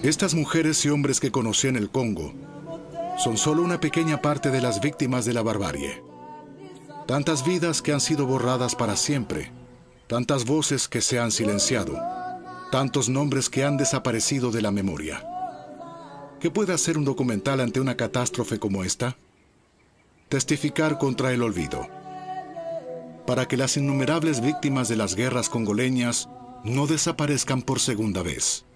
Estas mujeres y hombres que conocí en el Congo son solo una pequeña parte de las víctimas de la barbarie. Tantas vidas que han sido borradas para siempre, tantas voces que se han silenciado, tantos nombres que han desaparecido de la memoria. ¿Qué puede hacer un documental ante una catástrofe como esta? Testificar contra el olvido, para que las innumerables víctimas de las guerras congoleñas no desaparezcan por segunda vez.